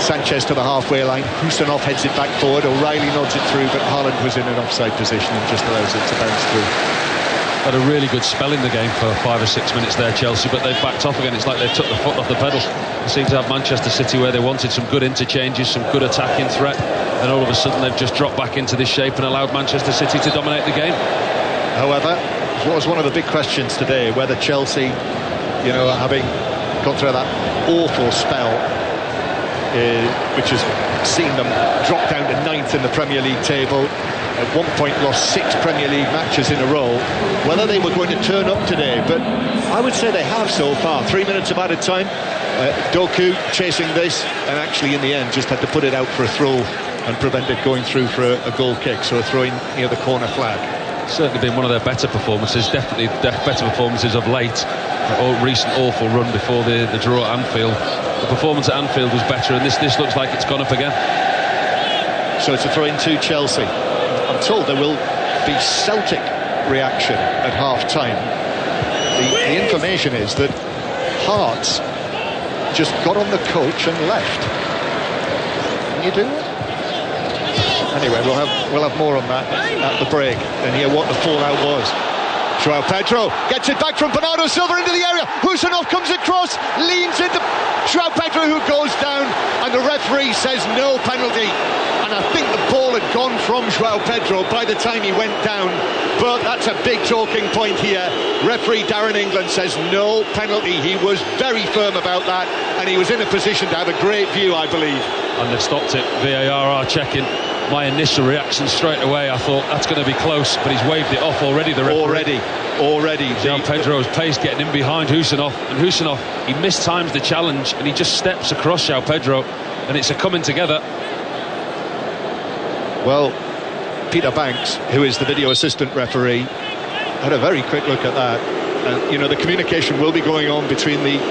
Sanchez to the halfway line. Husanov heads it back forward. O'Reilly nods it through, but Haaland was in an offside position and just allows it to bounce through. Had a really good spell in the game for 5 or 6 minutes there, Chelsea, but they've backed off again. It's like they've took the foot off the pedal. They seem to have Manchester City where they wanted, some good interchanges, some good attacking threat, and all of a sudden they've just dropped back into this shape and allowed Manchester City to dominate the game. However, what was one of the big questions today, whether Chelsea, having gone through that awful spell, which has seen them drop down to 9th in the Premier League table, at one point lost 6 Premier League matches in a row, whether they were going to turn up today. But I would say they have so far. 3 minutes of added time, Doku chasing this, and actually in the end just had to put it out for a throw and prevent it going through for a goal kick, so a throw in near the corner flag. Certainly been one of their better performances, definitely better performances of late. A recent awful run before the draw at Anfield. The performance at Anfield was better, and this looks like it's gone up again. So it's a throw in to Chelsea. I'm told there will be Celtic reaction at half-time. The information is that Hearts just got on the coach and left. Can you do it? Anyway, we'll have more on that at the break and hear what the fallout was. João Pedro gets it back from Bernardo Silva into the area. Husanov comes across, leans into João Pedro, who goes down, and the referee says no penalty. And I think the ball had gone from João Pedro by the time he went down, but that's a big talking point here. Referee Darren England says no penalty. He was very firm about that, and he was in a position to have a great view, I believe. And they've stopped it. VAR are checking. My initial reaction straight away, I thought that's going to be close, but he's waved it off already. The referee. Already. João Pedro's pace getting in behind Husanov, and Husanov, he mistimes the challenge and he just steps across João Pedro, and it's a coming together. Well, Peter Banks, who is the video assistant referee, had a very quick look at that, and the communication will be going on between the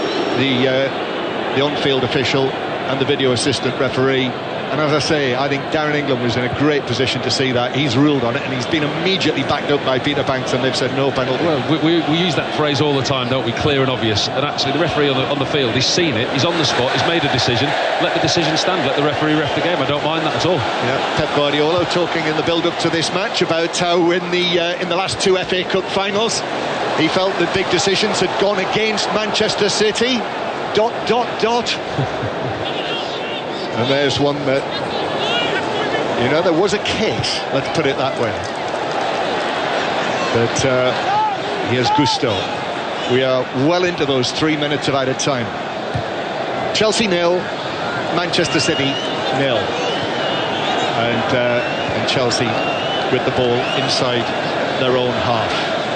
on-field official and the video assistant referee. And as I say, I think Darren England was in a great position to see that. He's ruled on it, and he's been immediately backed up by Peter Banks, and they've said no penalty. Well, we use that phrase all the time, don't we? Clear and obvious. And actually, the referee on the field, he's seen it, he's on the spot, he's made a decision. Let the decision stand. Let the referee ref the game. I don't mind that at all. Yeah, Pep Guardiola talking in the build-up to this match about how in the last 2 FA Cup finals, he felt that big decisions had gone against Manchester City. ... And there's one that, there was a case, let's put it that way. But here's Gusto. We are well into those 3 minutes of added time. Chelsea 0, Manchester City 0. And Chelsea with the ball inside their own half.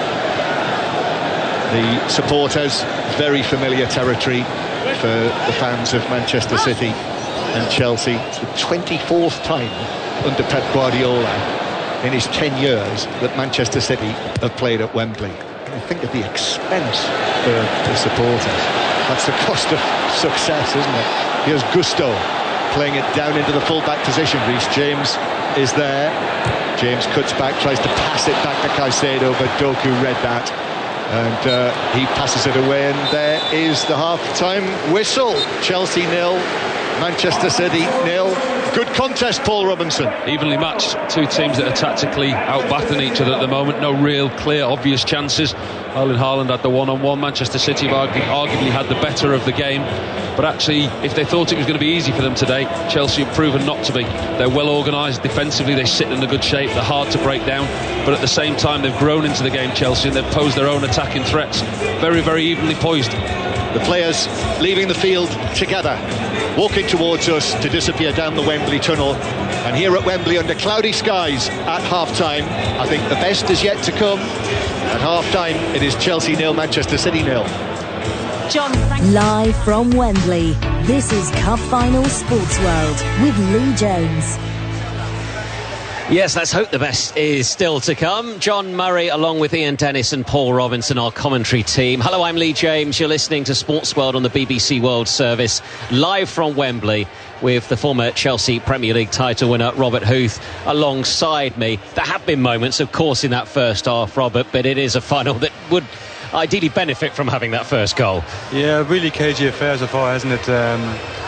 The supporters, very familiar territory for the fans of Manchester City and Chelsea. It's the 24th time under Pep Guardiola in his 10 years that Manchester City have played at Wembley. I think of the expense for the supporters. That's the cost of success, isn't it? Here's Gusto playing it down into the full-back position. Reece James is there. James cuts back, tries to pass it back to Caicedo, but Doku read that. And he passes it away, and there is the half-time whistle. Chelsea 0, Manchester City 0. Good contest, Paul Robinson. Evenly matched. 2 teams that are tactically out-battling each other at the moment. No real clear, obvious chances. Erling Haaland had the one-on-one. Manchester City arguably had the better of the game. But actually, if they thought it was going to be easy for them today, Chelsea have proven not to be. They're well organised defensively. They sit in a good shape. They're hard to break down. But at the same time, they've grown into the game, Chelsea, and they've posed their own attacking threats. Very, very evenly poised. The players leaving the field together, walking towards us to disappear down the Wembley tunnel. And here at Wembley, under cloudy skies at half-time, I think the best is yet to come. At half-time, it is Chelsea 0, Manchester City 0. John, live from Wembley, this is Cup Final Sports World with Lee Jones. Yes, let's hope the best is still to come. John Murray, along with Ian Dennis and Paul Robinson, our commentary team. Hello, I'm Lee James. You're listening to Sports World on the BBC World Service, live from Wembley, with the former Chelsea Premier League title winner Robert Huth alongside me. There have been moments, of course, in that first half, Robert, but it is a final that would ideally benefit from having that first goal. Yeah, really cagey affair so far, hasn't it?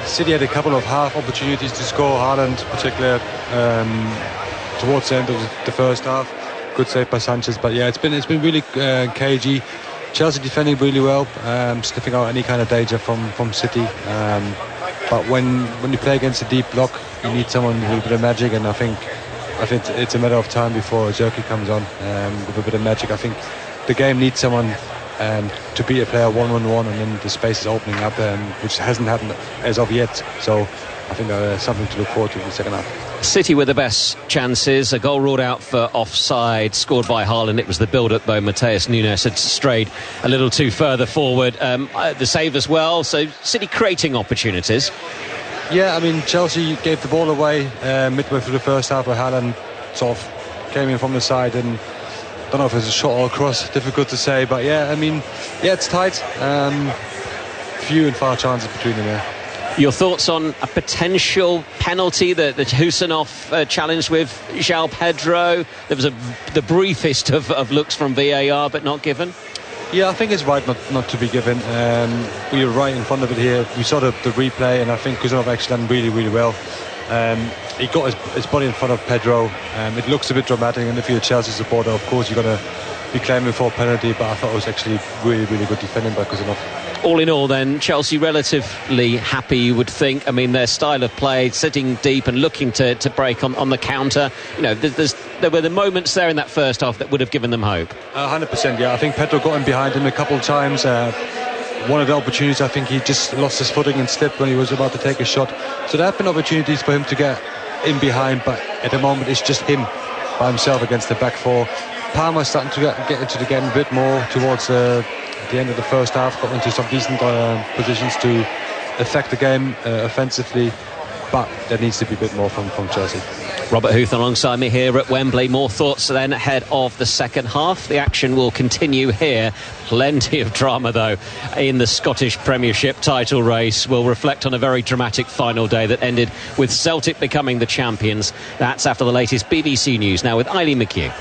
City had a couple of half opportunities to score. Haaland, particularly towards the end of the first half. Good save by Sanchez, but yeah, it's been really cagey. Chelsea defending really well, sniffing out any kind of danger from City. But when you play against a deep block, you need someone with a little bit of magic, and I think it's a matter of time before Zirkzee comes on with a bit of magic. I think the game needs someone to beat a player 1-on-1, and then the space is opening up, which hasn't happened as of yet. So I think something to look forward to in the second half. City with the best chances. A goal ruled out for offside, scored by Haaland. It was the build-up, though. Mateus Nunes had strayed a little too further forward. The save as well. So City creating opportunities. Yeah, I mean, Chelsea gave the ball away midway through the first half, where Haaland sort of came in from the side, and I don't know if it's a shot or a cross, difficult to say, but yeah, I mean, yeah, it's tight. Few and far chances between them, yeah. Your thoughts on a potential penalty that Husanov challenged with João Pedro? There was the briefest of looks from VAR, but not given. Yeah, I think it's right not to be given. We were right in front of it here. We saw the replay, and I think Husanov actually done really, really well. He got his body in front of Pedro. It looks a bit dramatic, and if you're a Chelsea supporter, of course you're going to be claiming for a penalty, but I thought it was actually really, really good defending by Husanov. All in all, then, Chelsea relatively happy, you would think. I mean, their style of play, sitting deep and looking to break on the counter. You know, there were the moments there in that first half that would have given them hope. 100%, yeah. I think Pedro got in behind him a couple of times. One of the opportunities, I think he just lost his footing and slipped when he was about to take a shot. So there have been opportunities for him to get in behind, but at the moment it's just him by himself against the back four. Palmer's starting to get into the game a bit more towards the end of the first half, got into some decent positions to affect the game offensively, but there needs to be a bit more from Chelsea. Robert Huth alongside me here at Wembley. More thoughts then ahead of the second half. The action will continue here. Plenty of drama, though, in the Scottish Premiership title race. We'll reflect on a very dramatic final day that ended with Celtic becoming the champions. That's after the latest BBC News. Now with Eileen McHugh.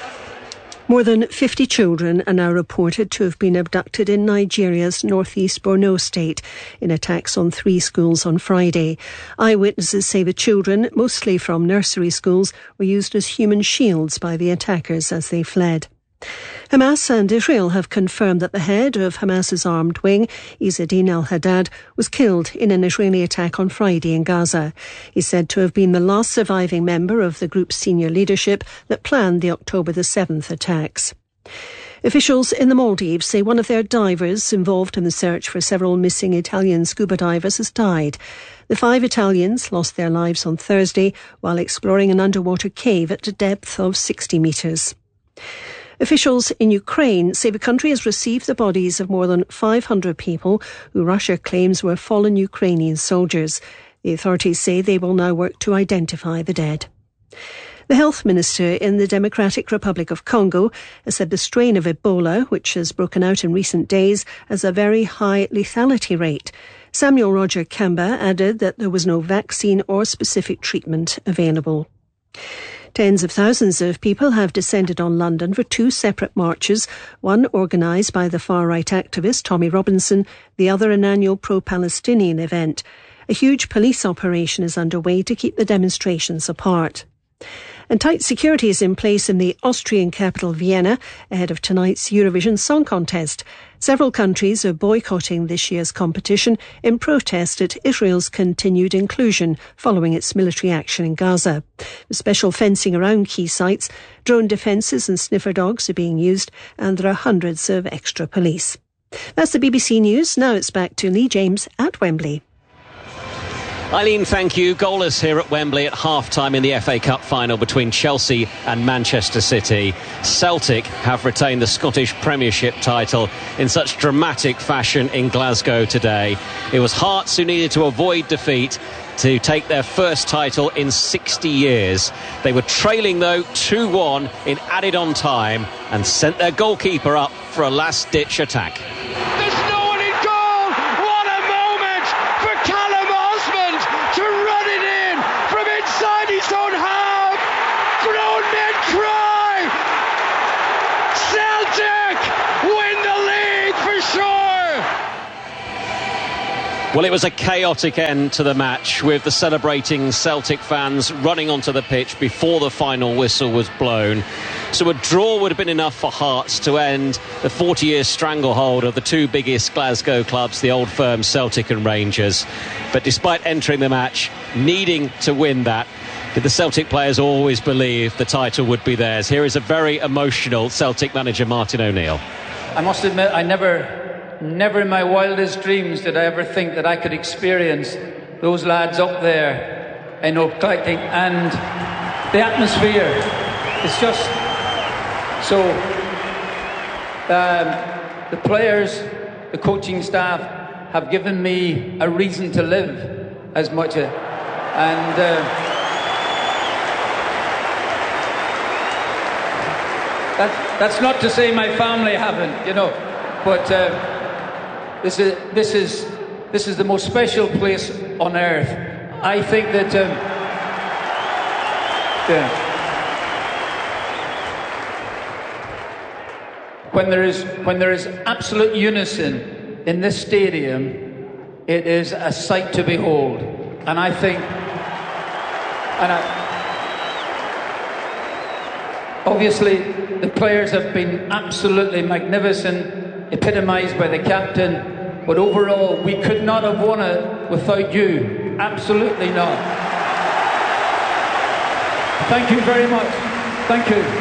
More than 50 children are now reported to have been abducted in Nigeria's northeast Borno state in attacks on 3 schools on Friday. Eyewitnesses say the children, mostly from nursery schools, were used as human shields by the attackers as they fled. Hamas and Israel have confirmed that the head of Hamas's armed wing, Izzeddin al-Haddad, was killed in an Israeli attack on Friday in Gaza. He's said to have been the last surviving member of the group's senior leadership that planned the October the 7th attacks. Officials in the Maldives say one of their divers involved in the search for several missing Italian scuba divers has died. The 5 Italians lost their lives on Thursday while exploring an underwater cave at a depth of 60 metres. Officials in Ukraine say the country has received the bodies of more than 500 people who Russia claims were fallen Ukrainian soldiers. The authorities say they will now work to identify the dead. The health minister in the Democratic Republic of Congo has said the strain of Ebola, which has broken out in recent days, has a very high lethality rate. Samuel Roger Kamba added that there was no vaccine or specific treatment available. Tens of thousands of people have descended on London for 2 separate marches, one organised by the far-right activist Tommy Robinson, the other an annual pro-Palestinian event. A huge police operation is underway to keep the demonstrations apart. And tight security is in place in the Austrian capital Vienna ahead of tonight's Eurovision Song Contest. Several countries are boycotting this year's competition in protest at Israel's continued inclusion following its military action in Gaza. With special fencing around key sites, drone defences and sniffer dogs are being used, and there are hundreds of extra police. That's the BBC News. Now it's back to Lee James at Wembley. Eileen, thank you. Goalless here at Wembley at half-time in the FA Cup final between Chelsea and Manchester City. Celtic have retained the Scottish Premiership title in such dramatic fashion in Glasgow today. It was Hearts who needed to avoid defeat to take their first title in 60 years. They were trailing, though, 2-1 in added-on time and sent their goalkeeper up for a last-ditch attack. Well, it was a chaotic end to the match, with the celebrating Celtic fans running onto the pitch before the final whistle was blown. So a draw would have been enough for Hearts to end the 40-year stranglehold of the two biggest Glasgow clubs, the Old Firm, Celtic and Rangers. But despite entering the match needing to win that, did the Celtic players always believe the title would be theirs? Here is a very emotional Celtic manager, Martin O'Neill. I must admit, I never in my wildest dreams did I ever think that I could experience those lads up there in O'Clackling, and the atmosphere is just so. The players, the coaching staff have given me a reason to live as much that's not to say my family haven't, but this is the most special place on earth. I think that when there is absolute unison in this stadium, it is a sight to behold. And I think, obviously, the players have been absolutely magnificent, epitomised by the captain. But overall, we could not have won it without you. Absolutely not. Thank you very much. Thank you.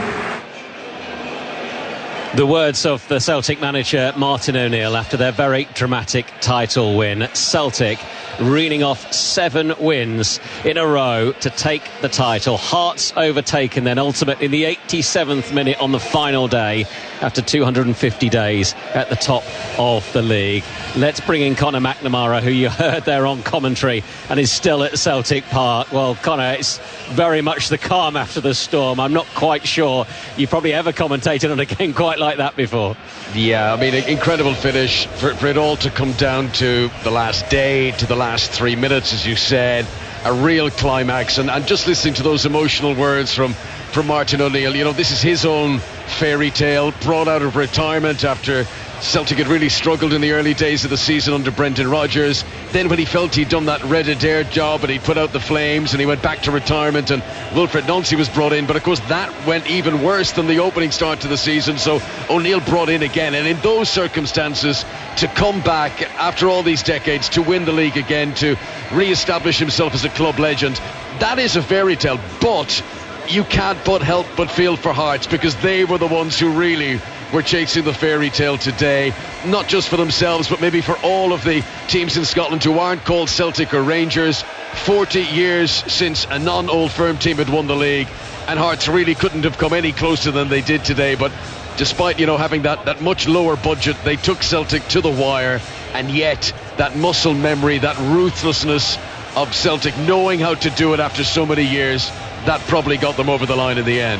The words of the Celtic manager Martin O'Neill after their very dramatic title win. Celtic reeling off 7 wins in a row to take the title. Hearts overtaken then ultimately in the 87th minute on the final day after 250 days at the top of the league. Let's bring in Conor McNamara, who you heard there on commentary and is still at Celtic Park. Well, Conor, it's very much the calm after the storm. I'm not quite sure you've probably ever commentated on a game quite like that before. Yeah, I mean, an incredible finish for it all to come down to the last day, to the last 3 minutes, as you said. A real climax, and just listening to those emotional words from Martin O'Neill. This is his own fairy tale, brought out of retirement after Celtic had really struggled in the early days of the season under Brendan Rodgers. Then when he felt he'd done that Red Adair job and he'd put out the flames, and he went back to retirement, and Wilfred Nancy was brought in. But of course that went even worse than the opening start to the season, so O'Neill brought in again. And in those circumstances, to come back after all these decades, to win the league again, to re-establish himself as a club legend, that is a fairy tale. But you can't but help but feel for Hearts, because they were the ones who really were chasing the fairy tale today, not just for themselves but maybe for all of the teams in Scotland who aren't called Celtic or Rangers. 40 years since a non-Old Firm team had won the league, and Hearts really couldn't have come any closer than they did today. But despite having that much lower budget, they took Celtic to the wire, and yet that muscle memory, that ruthlessness of Celtic knowing how to do it after so many years, that probably got them over the line in the end.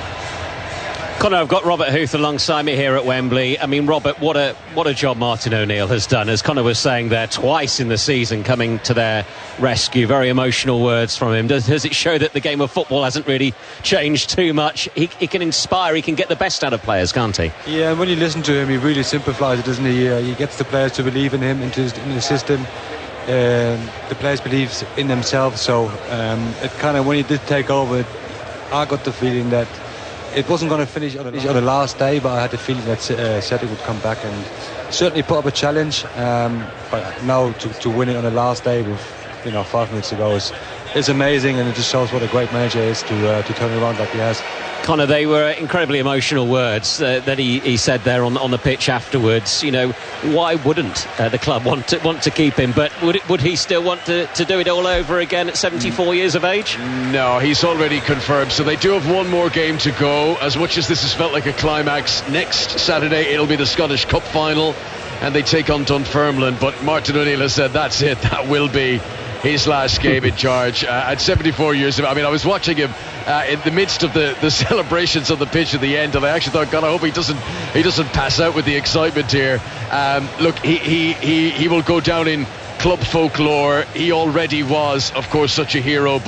Conor, I've got Robert Huth alongside me here at Wembley. I mean, Robert, what a job Martin O'Neill has done, as Conor was saying there, twice in the season coming to their rescue. Very emotional words from him. Does it show that the game of football hasn't really changed too much? He can inspire, he can get the best out of players, can't he? Yeah, and when you listen to him, he really simplifies it, doesn't he? He gets the players to believe in him, in the system. The players believe in themselves, so it kind of, when he did take over, I got the feeling that it wasn't going to finish on the last day, but I had the feeling that Celtic would come back and certainly put up a challenge. But now to win it on the last day with 5 minutes to go is amazing, and it just shows what a great manager is to turn it around like he has. Conor, they were incredibly emotional words that he said there on the pitch afterwards. Why wouldn't the club want to keep him? But would he still want to do it all over again at 74 years of age? No, he's already confirmed. So they do have one more game to go. As much as this has felt like a climax, next Saturday it'll be the Scottish Cup final, and they take on Dunfermline. But Martin O'Neill has said that's it. That will be his last game in charge at 74 years of. I mean, I was watching him in the midst of the celebrations on the pitch at the end, and I actually thought, God, I hope he doesn't pass out with the excitement here. Look, he will go down in club folklore. He already was, of course, such a hero, but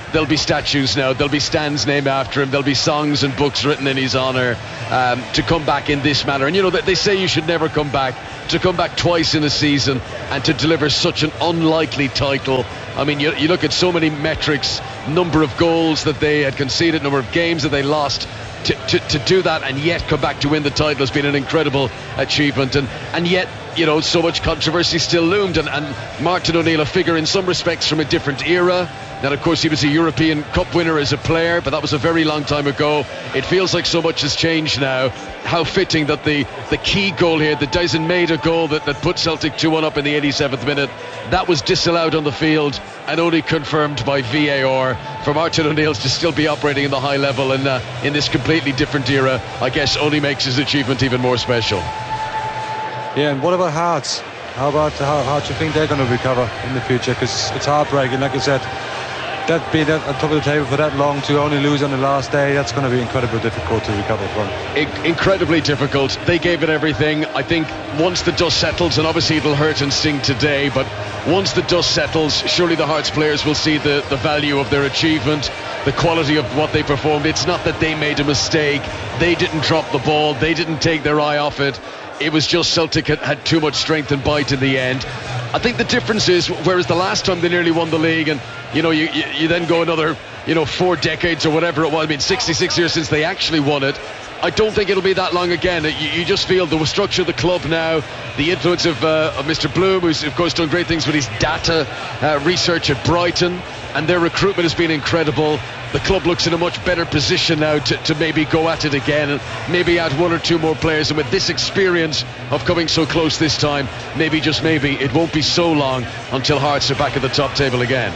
there'll be statues now, there'll be stands named after him, there'll be songs and books written in his honour, to come back in this manner. And you know, they say you should never come back. To come back twice in a season and to deliver such an unlikely title. I mean, you look at so many metrics, number of goals that they had conceded, number of games that they lost. To do that and yet come back to win the title has been an incredible achievement, and yet, you know, so much controversy still loomed, and Martin O'Neill, a figure in some respects from a different era. Now, of course, he was a European Cup winner as a player, but that was a very long time ago. It feels like so much has changed now. How fitting that the key goal here, the Dyson Maeda goal that put Celtic 2-1 up in the 87th minute, that was disallowed on the field and only confirmed by VAR. For Martin O'Neill to still be operating in the high level in this completely different era, I guess only makes his achievement even more special. Yeah, and what about Hearts? How do you think they're going to recover in the future? Because it's heartbreaking, like I said. That being at the top of the table for that long, to only lose on the last day, that's going to be incredibly difficult to recover from. Incredibly difficult. They gave it everything. I think once the dust settles, and obviously it'll hurt and sting today, but once the dust settles, surely the Hearts players will see the value of their achievement, the quality of what they performed. It's not that they made a mistake. They didn't drop the ball. They didn't take their eye off it. It was just Celtic had too much strength and bite in the end. I think the difference is, whereas the last time they nearly won the league, and you know, you then go another 4 decades or whatever it was, I mean 66 years since they actually won it, I don't think it'll be that long again. You just feel the structure of the club now, the influence of Mr. Bloom, who's of course done great things with his data research at Brighton, and their recruitment has been incredible. The club looks in a much better position now to maybe go at it again and maybe add 1 or 2 more players. And with this experience of coming so close this time, maybe, just maybe, it won't be so long until Hearts are back at the top table again.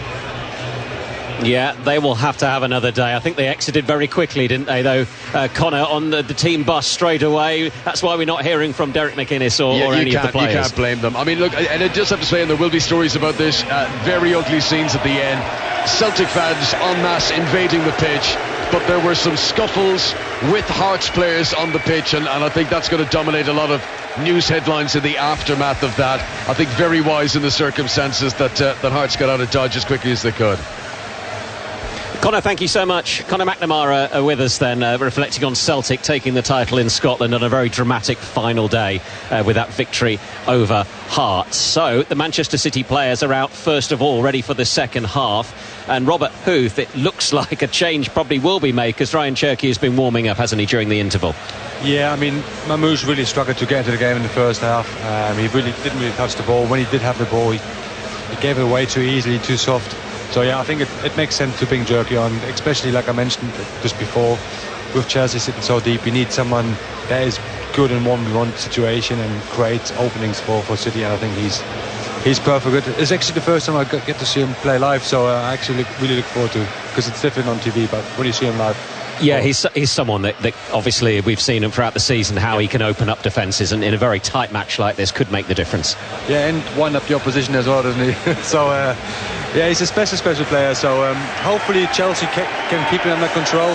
Yeah, they will have to have another day. I think they exited very quickly, didn't they, though, Connor, on the team bus straight away. That's why we're not hearing from Derek McInnes or any of the players. You can't blame them. I mean, look, and I just have to say, and there will be stories about this, very ugly scenes at the end. Celtic fans en masse invading the pitch, but there were some scuffles with Hearts players on the pitch, and I think that's going to dominate a lot of news headlines in the aftermath of that. I think very wise in the circumstances that Hearts got out of Dodge as quickly as they could. Connor, thank you so much. Connor McNamara with us then, reflecting on Celtic taking the title in Scotland on a very dramatic final day with that victory over Hearts. So the Manchester City players are out first of all, ready for the second half. And Robert Huth, it looks like a change probably will be made, because Ryan Cherky has been warming up, hasn't he, during the interval? Yeah, I mean, Mamouche really struggled to get into the game in the first half. He really didn't touch the ball. When he did have the ball, he gave it away too easily, too soft. So yeah, I think it makes sense to bring Cherky on, especially like I mentioned just before, with Chelsea sitting so deep. We need someone that is good in 1v1 situation and creates openings for City, and I think he's perfect. It's actually the first time I get to see him play live, so I actually really look forward to it, because it's different on TV, but when you see him live. Yeah, he's someone that obviously we've seen him throughout the season, how he can open up defences, and in a very tight match like this could make the difference. Yeah, and wind up the opposition as well, doesn't he? So yeah, he's a special player, so hopefully Chelsea can keep him under control.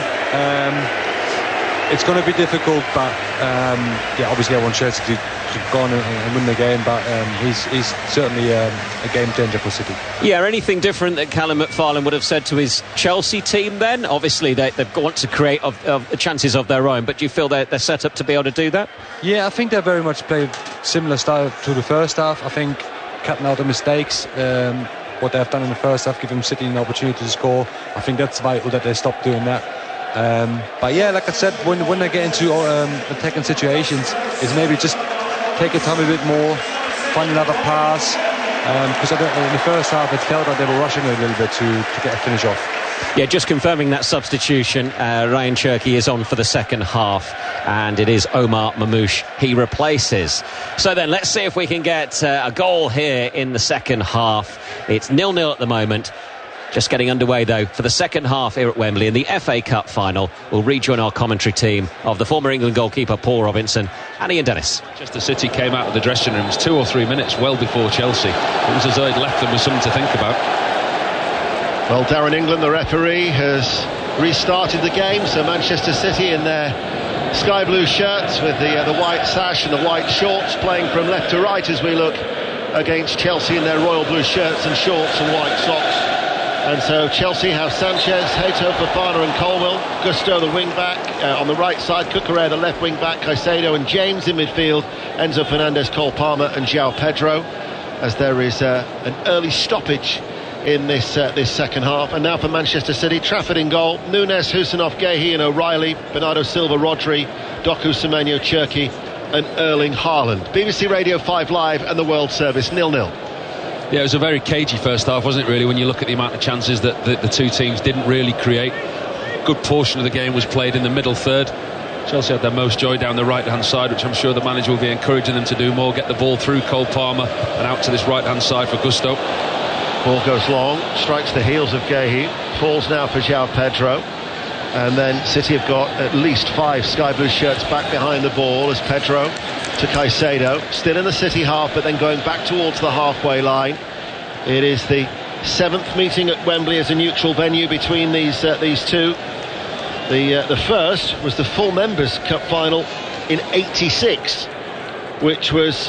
It's going to be difficult, but yeah, obviously I want Chelsea to go on and win the game, but he's certainly a game changer for City. Yeah, anything different that Callum McFarlane would have said to his Chelsea team then? Obviously they want to create chances of their own, but do you feel they're set up to be able to do that? Yeah, I think they very much played similar style to the first half. I think cutting out the mistakes, what they have done in the first half, giving City an opportunity to score. I think that's vital that they stop doing that. But yeah, like I said, when they get into attacking situations, is maybe just take your time a bit more, find another pass, because in the first half it felt like they were rushing a little bit to get a finish off. Yeah, just confirming that substitution, Ryan Cherky is on for the second half, and it is Omar Mamouche he replaces. So then let's see if we can get a goal here in the second half. It's 0-0 at the moment. Just getting underway, though, for the second half here at Wembley in the FA Cup final. We'll rejoin our commentary team of the former England goalkeeper Paul Robinson and Ian Dennis. Manchester City came out of the dressing rooms 2 or 3 minutes well before Chelsea. It was as though they'd left them with something to think about. Well, Darren England, the referee, has restarted the game. So Manchester City in their sky blue shirts with the white sash and the white shorts, playing from left to right as we look against Chelsea in their royal blue shirts and shorts and white socks. And so Chelsea have Sanchez, Hato, Fofana and Colwill, Gusto the wing-back, on the right side, Cucurella the left wing-back, Caicedo and James in midfield, Enzo Fernandez, Cole Palmer and João Pedro, as there is an early stoppage in this second half. And now for Manchester City, Trafford in goal, Nunes, Husanov, Guehi and O'Reilly, Bernardo Silva, Rodri, Doku, Semenyo, Cherki and Erling Haaland. BBC Radio 5 Live and the World Service, 0-0. Yeah, it was a very cagey first half, wasn't it, really, when you look at the amount of chances that the two teams didn't really create. A good portion of the game was played in the middle third. Chelsea had their most joy down the right-hand side, which I'm sure the manager will be encouraging them to do more, get the ball through Cole Palmer and out to this right-hand side for Gusto. Ball goes long, strikes the heels of Guehi, falls now for João Pedro, and then City have got at least 5 Sky Blue shirts back behind the ball as Pedro to Caicedo, still in the City half but then going back towards the halfway line. It is the 7th meeting at Wembley as a neutral venue between these two. The first was the full Members' Cup final in '86, which was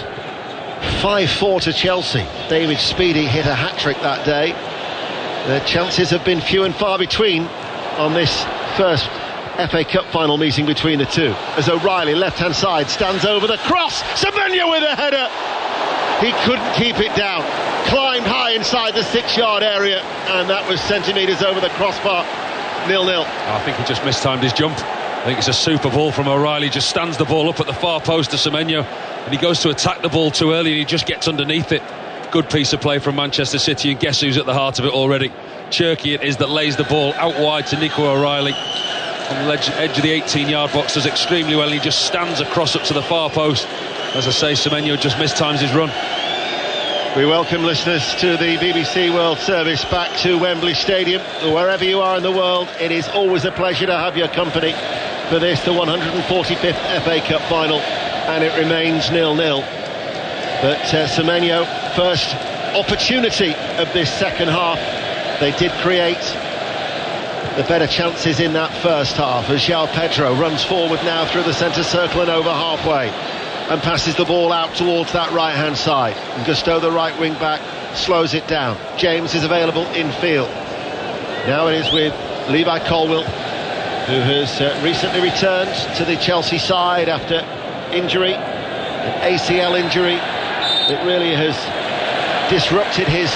5-4 to Chelsea. David Speedie hit a hat-trick that day. The chances have been few and far between on this first FA Cup final meeting between the two, as O'Reilly, left-hand side, stands over the cross. Semenyo with a header. He couldn't keep it down. Climbed high inside the 6-yard area, and that was centimetres over the crossbar. 0-0. I think he just mistimed his jump. I think it's a super ball from O'Reilly. Just stands the ball up at the far post to Semenyo, and he goes to attack the ball too early and he just gets underneath it. Good piece of play from Manchester City, and guess who's at the heart of it already? Cherki it is that lays the ball out wide to Nico O'Reilly on the edge of the 18-yard box, does extremely well. He just stands across up to the far post. As I say, Semenyo just mistimes his run. We welcome listeners to the BBC World Service back to Wembley Stadium. Wherever you are in the world, it is always a pleasure to have your company for this, the 145th FA Cup final, and it remains 0-0. But Semenyo, first opportunity of this second half. They did create the better chances in that first half as João Pedro runs forward now through the centre circle and over halfway and passes the ball out towards that right-hand side. And Gusto, the right wing-back, slows it down. James is available in field. Now it is with Levi Colwill, who has recently returned to the Chelsea side after injury, an ACL injury that really has disrupted his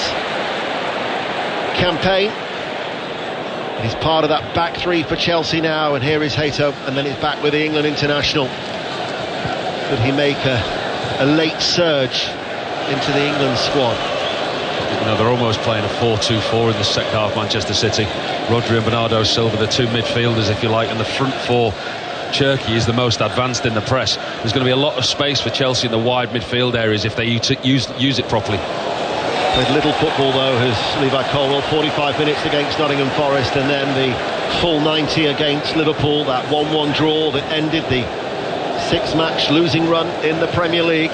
campaign. He's part of that back three for Chelsea now, and here is Hato, and then he's back with the England international. Could he make a late surge into the England squad? You know, they're almost playing a 4-2-4 in the second half, Manchester City. Rodri and Bernardo Silva, the two midfielders, if you like, and the front four. Cherki is the most advanced in the press. There's going to be a lot of space for Chelsea in the wide midfield areas if they use it properly. With little football though has Levi Colwill. 45 minutes against Nottingham Forest and then the full 90 against Liverpool, that 1-1 draw that ended the 6-match losing run in the Premier League.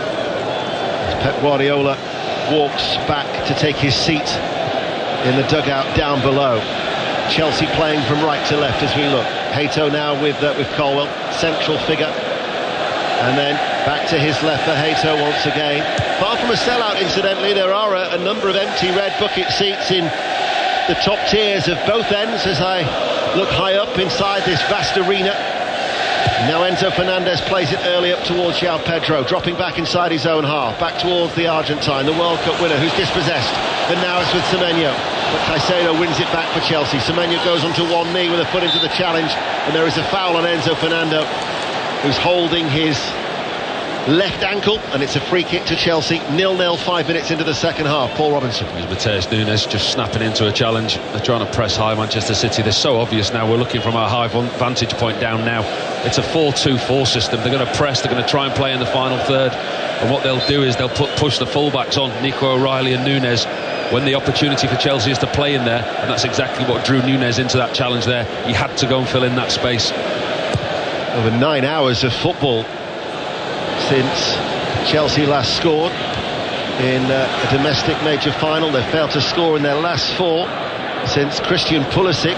As Pep Guardiola walks back to take his seat in the dugout down below. Chelsea playing from right to left as we look. Hato now with Colwill, central figure, and then back to his left for Hato once again. Far from a sellout, incidentally, there are a number of empty red bucket seats in the top tiers of both ends as I look high up inside this vast arena. Now Enzo Fernandez plays it early up towards João Pedro, dropping back inside his own half, back towards the Argentine, the World Cup winner, who's dispossessed, and now it's with Semenyo. But Caicedo wins it back for Chelsea. Semenyo goes onto one knee with a foot into the challenge, and there is a foul on Enzo Fernando, who's holding his left ankle, and it's a free kick to Chelsea. 0-0, 5 minutes into the second half. Paul Robinson. Matheus Nunes just snapping into a challenge. They're trying to press high Manchester City. They're so obvious now. We're looking from our high vantage point down now. It's a 4-2-4 system. They're going to press, they're going to try and play in the final third, and what they'll do is they'll push the fullbacks on, Nico O'Reilly and Nunes, when the opportunity for Chelsea is to play in there, and that's exactly what drew Nunes into that challenge there. He had to go and fill in that space. Over 9 hours of football since Chelsea last scored in a domestic major final. They've failed to score in their last 4 since Christian Pulisic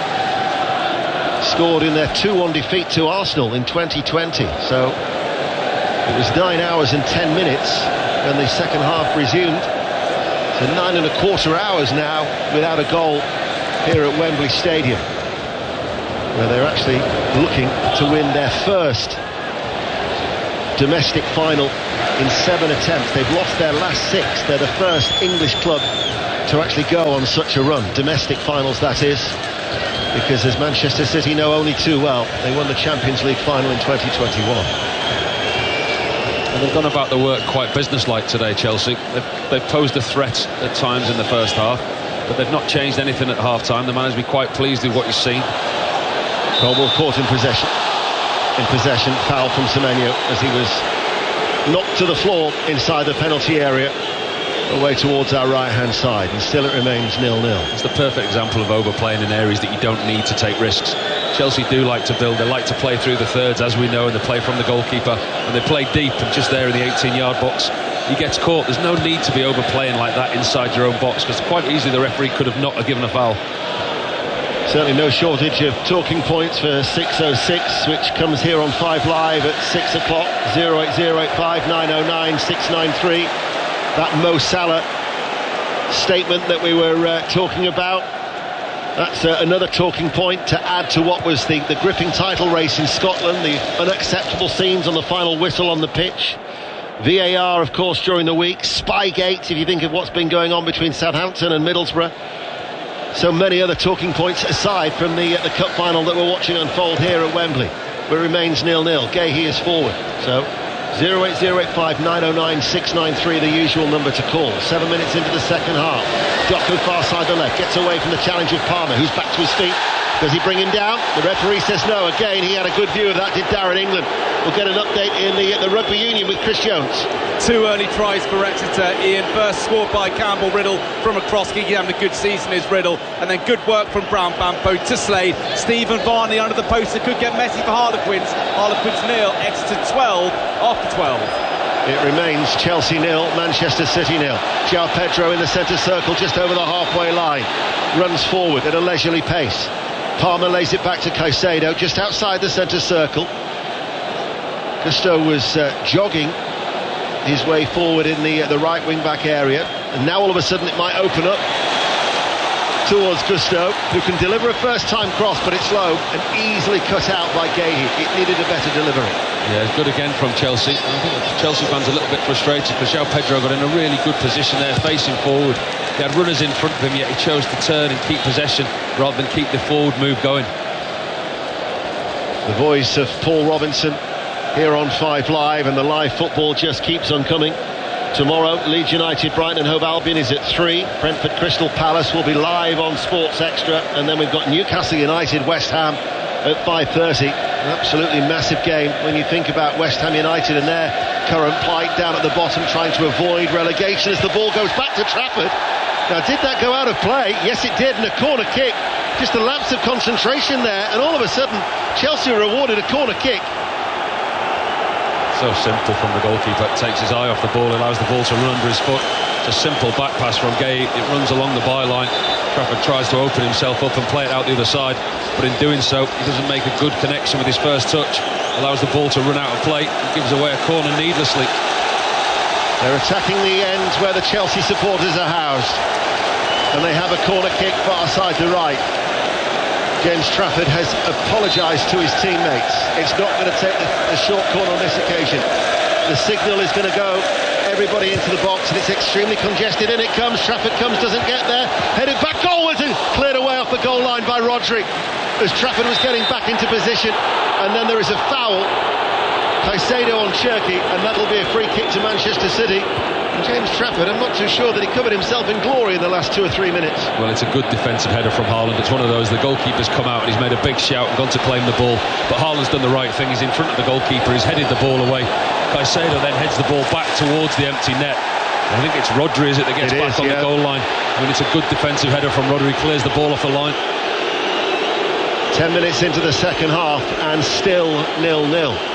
scored in their 2-1 defeat to Arsenal in 2020. So it was 9 hours and 10 minutes when the second half resumed. So 9¼ hours now without a goal here at Wembley Stadium, where they're actually looking to win their first domestic final in 7 attempts. They've lost their last 6. They're the first English club to actually go on such a run. Domestic finals, that is, because as Manchester City know only too well, they won the Champions League final in 2021. And they've gone about the work quite businesslike today, Chelsea. They've posed a threat at times in the first half, but they've not changed anything at half-time. The man has been quite pleased with what he's seen. Colwell caught in possession. Foul from Semenyo as he was knocked to the floor inside the penalty area, away towards our right-hand side, and still it remains 0-0. It's the perfect example of overplaying in areas that you don't need to take risks. Chelsea do like to build, they like to play through the thirds, as we know, and they play from the goalkeeper, and they play deep, and just there in the 18-yard box he gets caught. There's no need to be overplaying like that inside your own box, because quite easily the referee could have not given a foul. Certainly no shortage of talking points for 606, which comes here on 5 Live at 6 o'clock. 08085 909 693. That Mo Salah statement that we were talking about, that's another talking point to add to what was the gripping title race in Scotland, the unacceptable scenes on the final whistle on the pitch. VAR, of course, during the week. Spygate, if you think of what's been going on between Southampton and Middlesbrough. So many other talking points aside from the cup final that we're watching unfold here at Wembley, where it remains 0-0. Gahey is forward. So 08085 909 693, the usual number to call. 7 minutes into the second half. Doku far side the left, gets away from the challenge of Palmer, who's back to his feet. Does he bring him down? The referee says no. Again, he had a good view of that, did Darren England. We'll get an update in the rugby union with Chris Jones. 2 early tries for Exeter, Ian. First scored by Campbell Riddle from a cross kick. He's having a good season, is Riddle. And then good work from Brown Bampo to Slade. Stephen Varney under the post. It could get messy for Harlequins. Harlequins 0, Exeter 12 after 12. It remains Chelsea 0, Manchester City 0. João Pedro in the centre circle just over the halfway line. Runs forward at a leisurely pace. Palmer lays it back to Caicedo just outside the centre circle. Gusto was jogging his way forward in the right wing-back area, and now all of a sudden it might open up towards Gusto, who can deliver a first-time cross, but it's low and easily cut out by Gahey. It needed a better delivery. Yeah, it's good again from Chelsea. I think the Chelsea fans are a little bit frustrated because João Pedro got in a really good position there, facing forward. He had runners in front of him, yet he chose to turn and keep possession rather than keep the forward move going. The voice of Paul Robinson here on 5 Live, and the live football just keeps on coming. Tomorrow, Leeds United, Brighton and Hove Albion is at 3. Brentford Crystal Palace will be live on Sports Extra, and then we've got Newcastle United, West Ham at 5:30. An absolutely massive game when you think about West Ham United and their current plight down at the bottom, trying to avoid relegation as the ball goes back to Trafford. Now, did that go out of play? Yes, it did, and a corner kick. Just a lapse of concentration there, and all of a sudden, Chelsea are rewarded a corner kick. So simple from the goalkeeper. Takes his eye off the ball, allows the ball to run under his foot. It's a simple back pass from Gahey. It runs along the byline. Trafford tries to open himself up and play it out the other side, but in doing so, he doesn't make a good connection with his first touch. Allows the ball to run out of play and gives away a corner needlessly. They're attacking the end where the Chelsea supporters are housed, and they have a corner kick far side to right. James Trafford has apologised to his teammates. It's not going to take a short corner on this occasion. The signal is going to go everybody into the box, and it's extremely congested. In it comes, Trafford comes, doesn't get there, headed back goalwards and cleared away off the goal line by Rodri as Trafford was getting back into position. And then there is a foul, Caicedo on Cherki, and that'll be a free kick to Manchester City. And James Trafford, I'm not too sure that he covered himself in glory in the last 2 or 3 minutes. Well, it's a good defensive header from Haaland. It's one of those, the goalkeeper's come out and he's made a big shout and gone to claim the ball, but Haaland's done the right thing. He's in front of the goalkeeper, he's headed the ball away. Caicedo then heads the ball back towards the empty net. I think it's Rodri, is it, that gets back on the goal line. I mean, it's a good defensive header from Rodri, clears the ball off the line. 10 minutes into the second half and still 0-0.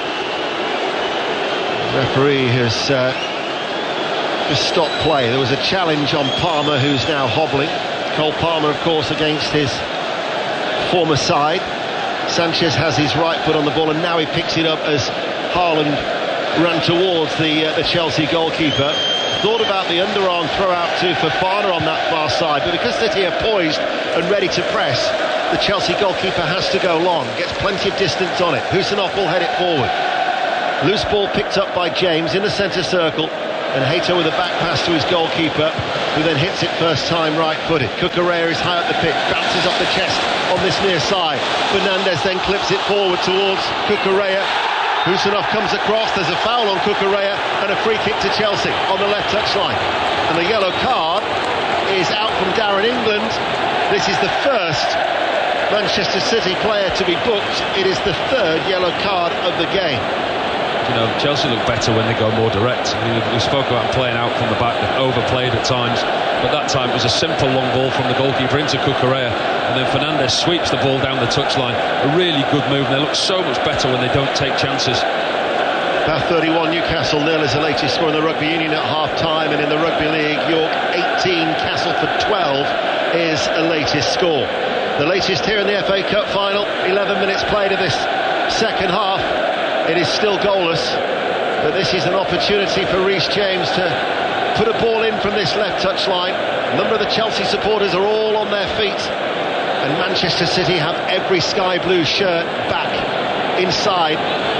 The referee has just stopped play. There was a challenge on Palmer, who's now hobbling. Cole Palmer, of course, against his former side. Sanchez has his right foot on the ball, and now he picks it up as Haaland ran towards the Chelsea goalkeeper. thought about the underarm throw out to Fofana on that far side, but because City are poised and ready to press, the Chelsea goalkeeper has to go long, gets plenty of distance on it. Husanov will head it forward. Loose ball picked up by James in the centre circle, and Hato with a back pass to his goalkeeper, who then hits it first time right-footed. Cucurella is high up the pitch, bounces off the chest on this near side. Fernandes then clips it forward towards Cucurella. Husanov comes across, there's a foul on Cucurella and a free kick to Chelsea on the left touchline. And the yellow card is out from Darren England. This is the first Manchester City player to be booked. It is the third yellow card of the game. You know, Chelsea look better when they go more direct. We spoke about playing out from the back, that overplayed at times, but that time it was a simple long ball from the goalkeeper into Cucurella, and then Fernandes sweeps the ball down the touchline. A really good move, and they look so much better when they don't take chances. Bath 31, Newcastle 0 is the latest score in the Rugby Union at half-time, and in the Rugby League, York 18, Castleford 12 is the latest score. The latest here in the FA Cup final, 11 minutes played of this second half. It is still goalless, but this is an opportunity for Reece James to put a ball in from this left touchline. A number of the Chelsea supporters are all on their feet, and Manchester City have every sky blue shirt back inside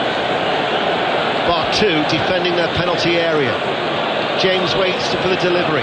bar 2, defending their penalty area. James waits for the delivery.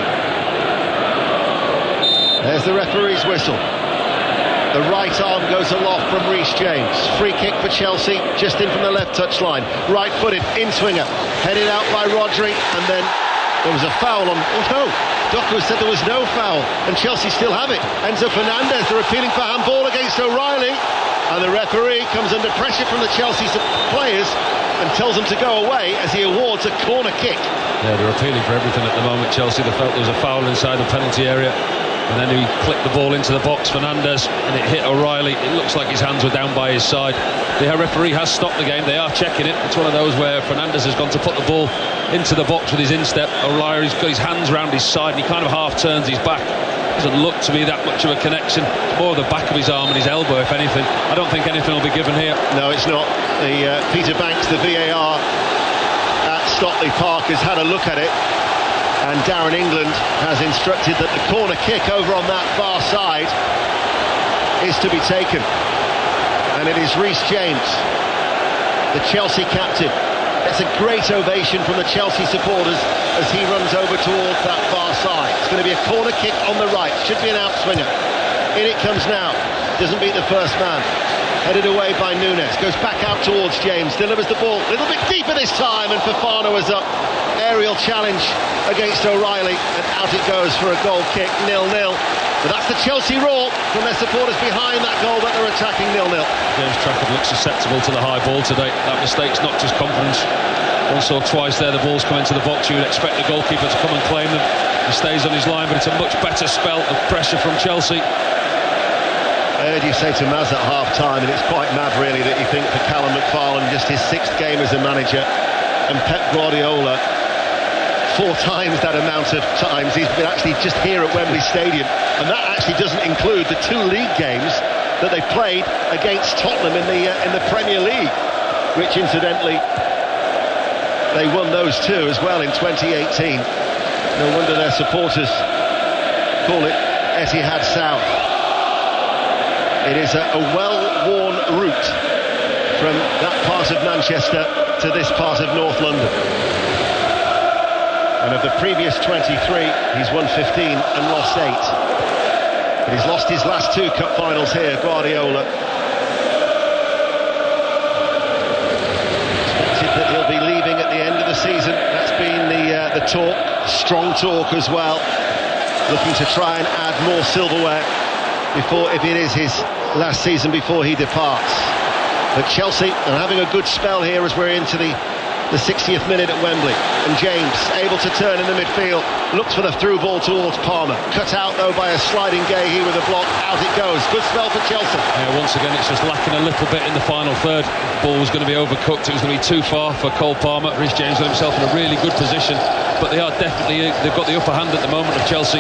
There's the referee's whistle. The right arm goes aloft from Reece James. Free kick for Chelsea, just in from the left touchline. Right-footed, in-swinger, headed out by Rodri, and then there was a foul on... Oh no, Doku said there was no foul, and Chelsea still have it. Enzo Fernandez, they're appealing for handball against O'Reilly, and the referee comes under pressure from the Chelsea players and tells them to go away as he awards a corner kick. Yeah, they're appealing for everything at the moment, Chelsea. They felt there was a foul inside the penalty area, and then he clipped the ball into the box, Fernandes, and it hit O'Reilly. It looks like his hands were down by his side. The referee has stopped the game. They are checking it. It's one of those where Fernandes has gone to put the ball into the box with his instep. O'Reilly's got his hands round his side, and he kind of half turns his back. Doesn't look to be that much of a connection. More the back of his arm and his elbow, if anything. I don't think anything will be given here. No, it's not. The Peter Banks, the VAR at Stockley Park, has had a look at it, and Darren England has instructed that the corner kick over on that far side is to be taken. And it is Reece James, the Chelsea captain. It's a great ovation from the Chelsea supporters as he runs over towards that far side. It's going to be a corner kick on the right. Should be an outswinger. In it comes now. Doesn't beat the first man. Headed away by Nunes. Goes back out towards James. Delivers the ball a little bit deeper this time, and Fofana was up. Aerial challenge against O'Reilly, and out it goes for a goal kick, 0-0. But that's the Chelsea roar from their supporters behind that goal that they're attacking, 0-0. James Trafford looks susceptible to the high ball today. That mistake's not just confidence. Once or twice there, the ball's come into the box. You would expect the goalkeeper to come and claim them. He stays on his line, but it's a much better spell of pressure from Chelsea. I heard you say to Maz at half-time, and it's quite mad really that you think for Callum McFarlane, just his 6th game as a manager, and Pep Guardiola, 4 times that amount of times he's been actually just here at Wembley Stadium, and that actually doesn't include the 2 league games that they played against Tottenham in the Premier League, which incidentally they won those 2 as well in 2018. No wonder their supporters call it Etihad South. It is a well-worn route from that part of Manchester to this part of North London. And of the previous 23, he's won 15 and lost 8. But he's lost his last 2 cup finals here, Guardiola. Expected that he'll be leaving at the end of the season. That's been the talk, strong talk as well. Looking to try and add more silverware before, if it is his last season before he departs. But Chelsea are having a good spell here as we're into the 60th minute at Wembley, and James able to turn in the midfield, looks for the through ball towards Palmer, cut out though by a sliding Gahey with a block. Out it goes. Good spell for Chelsea. Yeah, once again it's just lacking a little bit in the final third. The ball was going to be overcooked. It was going to be too far for Cole Palmer. Reece James got himself in a really good position, but they've got the upper hand at the moment of Chelsea.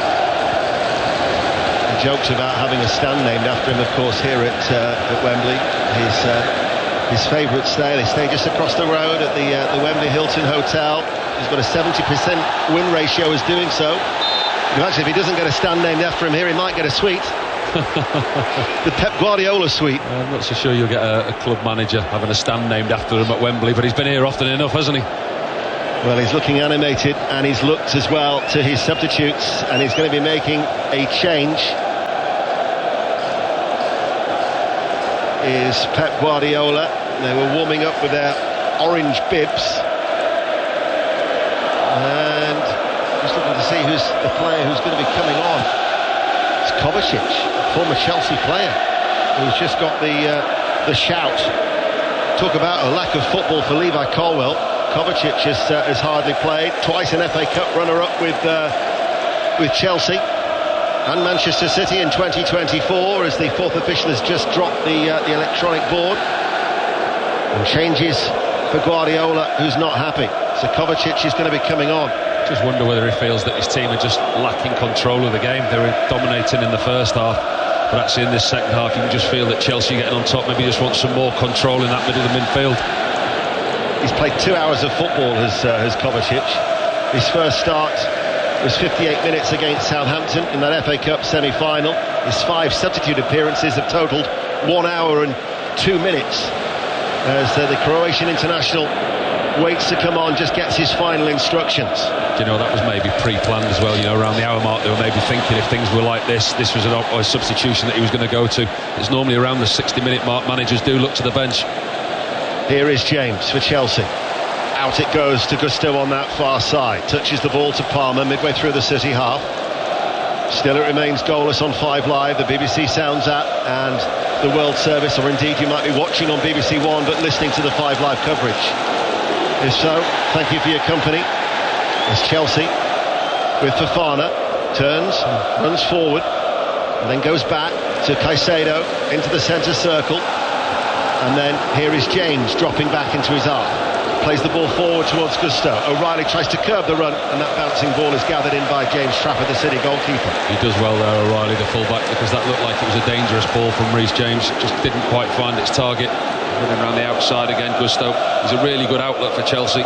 Jokes about having a stand named after him, of course, here at Wembley. His favourite stay. They stay just across the road at the Wembley Hilton Hotel. He's got a 70% win ratio as doing so. Actually, if he doesn't get a stand named after him here, he might get a suite. The Pep Guardiola suite. I'm not so sure you'll get a club manager having a stand named after him at Wembley, but he's been here often enough, hasn't he? Well, he's looking animated, and he's looked as well to his substitutes, and he's going to be making a change. Is Pep Guardiola. They were warming up with their orange bibs, and just looking to see who's the player who's going to be coming on. It's Kovacic, former Chelsea player, who's just got the shout. Talk about a lack of football for Levi Colwill. Kovacic has hardly played. Twice an FA Cup runner-up with Chelsea and Manchester City in 2024, as the fourth official has just dropped the electronic board. And changes for Guardiola, who's not happy. So Kovacic is going to be coming on. Just wonder whether he feels that his team are just lacking control of the game. They were dominating in the first half, but actually in this second half you can just feel that Chelsea getting on top. Maybe just want some more control in that middle of the midfield. He's played 2 hours of football, has Kovacic. His first start was 58 minutes against Southampton in that FA Cup semi-final. His 5 substitute appearances have totalled 1 hour and 2 minutes. As the Croatian international waits to come on, just gets his final instructions. Do you know, that was maybe pre-planned as well. You know, around the hour mark they were maybe thinking if things were like this was a substitution that he was going to go to. It's normally around the 60-minute mark managers do look to the bench. Here is James for Chelsea. Out it goes to Gusto on that far side. Touches the ball to Palmer midway through the City half. Still it remains goalless on 5 Live. The BBC sounds at, and the World Service, or indeed you might be watching on BBC One but listening to the 5 Live coverage. If so, thank you for your company. As Chelsea with Fofana turns, runs forward, and then goes back to Caicedo into the centre circle. And then here is James dropping back into his arc. Plays the ball forward towards Gusto. O'Reilly tries to curb the run, and that bouncing ball is gathered in by James Trafford, the City goalkeeper. He does well there, O'Reilly, the fullback, because that looked like it was a dangerous ball from Reece James. Just didn't quite find its target. Running around the outside again, Gusto. He's a really good outlet for Chelsea.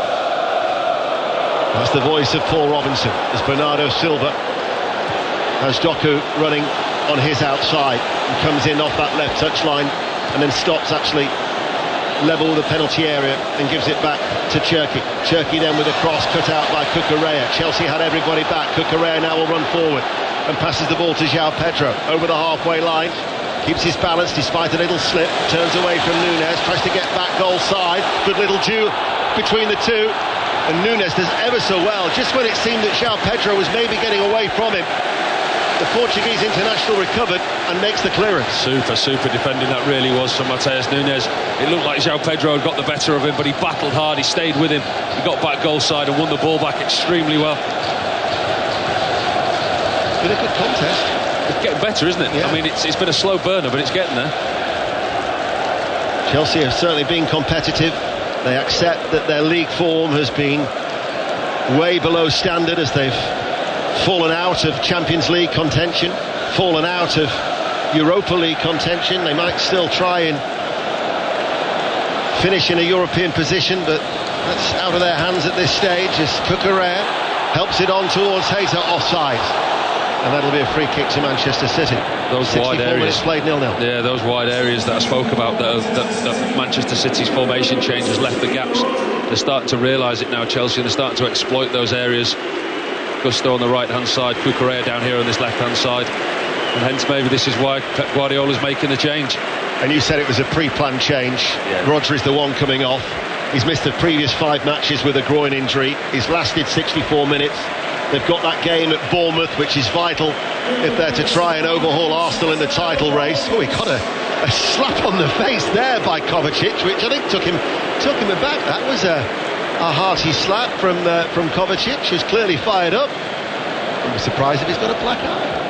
That's the voice of Paul Robinson, as Bernardo Silva has Doku running on his outside and comes in off that left touchline and then stops actually level with the penalty area and gives it back to Cherki. Cherki then with a cross cut out by Cucurella. Chelsea had everybody back. Cucurella now will run forward and passes the ball to João Pedro over the halfway line. Keeps his balance despite a little slip. Turns away from Nunes. Tries to get back goal side. Good little duel between the two. And Nunes does ever so well. Just when it seemed that João Pedro was maybe getting away from him, the Portuguese international recovered and makes the clearance. Super defending that really was from Mateus Nunes. It looked like João Pedro had got the better of him, but he battled hard, he stayed with him. He got back goal side and won the ball back extremely well. Been a good contest. It's getting better, isn't it? Yeah. I mean, it's been a slow burner, but it's getting there. Chelsea have certainly been competitive. They accept that their league form has been way below standard as they've fallen out of Champions League contention, fallen out of Europa League contention. They might still try and finish in a European position, but that's out of their hands at this stage as Cucurella helps it on towards Hayter, offside. And that'll be a free kick to Manchester City. Those wide areas played 0-0. Yeah, those wide areas that I spoke about, that Manchester City's formation change has left the gaps. They're starting to realise it now, Chelsea, and they're starting to exploit those areas. Gusto on the right hand side, Cucurella down here on this left hand side, and hence maybe this is why Pep Guardiola's making the change. And you said it was a pre-planned change. Yeah. Rodri's the one coming off. He's missed the previous 5 matches with a groin injury. He's lasted 64 minutes. They've got that game at Bournemouth, which is vital if they're to try and overhaul Arsenal in the title race. Oh, he got a slap on the face there by Kovacic, which I think took him aback. That was a hearty slap from Kovacic, who's clearly fired up. I'd be surprised if he's got a black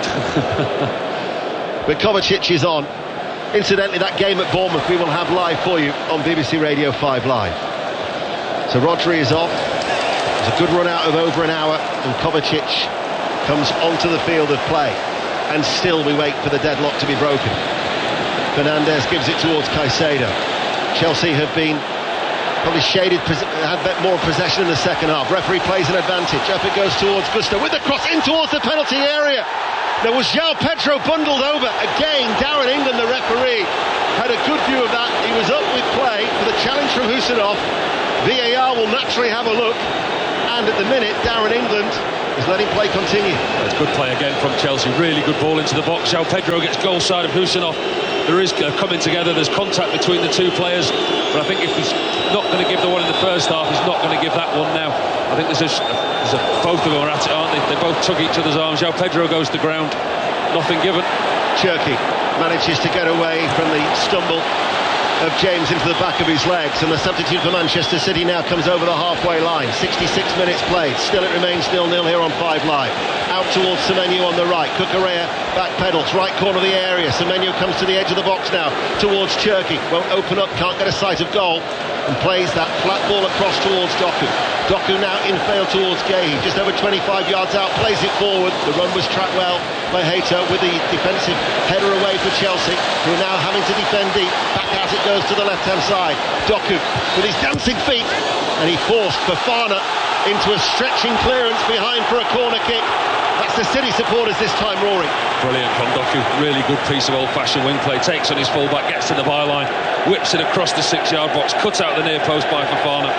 eye. But Kovacic is on. Incidentally, that game at Bournemouth we will have live for you on BBC Radio 5 Live. So Rodri is off. It's a good run out of over an hour, and Kovacic comes onto the field of play. And still we wait for the deadlock to be broken. Fernandes gives it towards Caicedo. Chelsea have been probably had a bit more possession in the second half. Referee plays an advantage. Up it goes towards Gusto with the cross in towards the penalty area. There was João Pedro bundled over. Again, Darren England, the referee, had a good view of that. He was up with play for the challenge from Husinov. VAR will naturally have a look. And at the minute, Darren England is letting play continue. It's good play again from Chelsea. Really good ball into the box. João Pedro gets goal side of Husinov. There is coming together. There's contact between the two players. But I think if he's not going to give the one in the first half, he's not going to give that one now. I think both of them are at it, aren't they? They both tug each other's arms. João Pedro goes to ground. Nothing given. Cherki manages to get away from the stumble of James into the back of his legs, and the substitute for Manchester City now comes over the halfway line. 66 minutes played, still it remains 0-0 here on 5 Live. Out towards Semenyo on the right, Cucurella back pedals, right corner of the area. Semenyo comes to the edge of the box now, towards Cherki, won't open up, can't get a sight of goal, and plays that flat ball across towards Doku. Doku now in field towards Guehi, just over 25 yards out, plays it forward. The run was tracked well by Hato with the defensive header away for Chelsea, who are now having to defend deep. Back out it goes to the left-hand side. Doku with his dancing feet, and he forced Fofana into a stretching clearance behind for a corner kick. That's the City supporters this time roaring. Brilliant from Doku. Really good piece of old-fashioned wing play. Takes on his full-back, gets to the byline, whips it across the 6-yard box, cuts out the near post by Fofana.